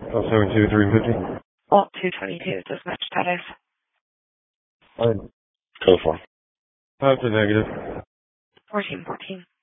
Oh, 72350. Well, 222, dispatch status. Code 4. Positive, negative. 1414.